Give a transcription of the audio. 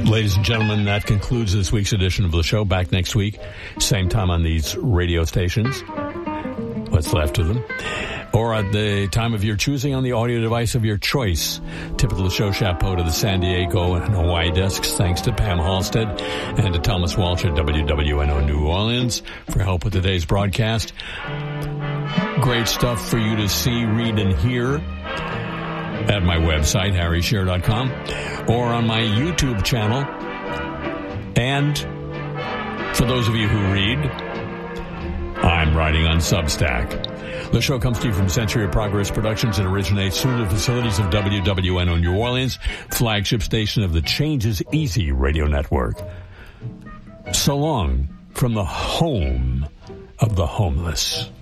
Ladies and gentlemen, that concludes this week's edition of the show. Back next week, same time on these radio stations. What's left of them. Or at the time of your choosing on the audio device of your choice. Tip of the show chapeau to the San Diego and Hawaii desks. Thanks to Pam Halstead and to Thomas Walsh at WWNO New Orleans for help with today's broadcast. Great stuff for you to see, read, and hear at my website, harryshear.com, or on my YouTube channel. And for those of you who read, I'm writing on Substack. The show comes to you from Century of Progress Productions and originates through the facilities of WWNO New Orleans, flagship station of the Change is Easy radio network. So long from the home of the homeless.